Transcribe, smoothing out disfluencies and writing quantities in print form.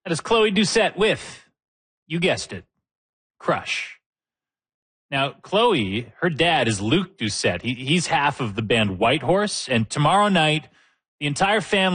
That is Chloe Doucette with, you guessed it, Crush. Now, Chloe, her dad is Luke Doucette. He's half of the band Whitehorse, and tomorrow night, the entire family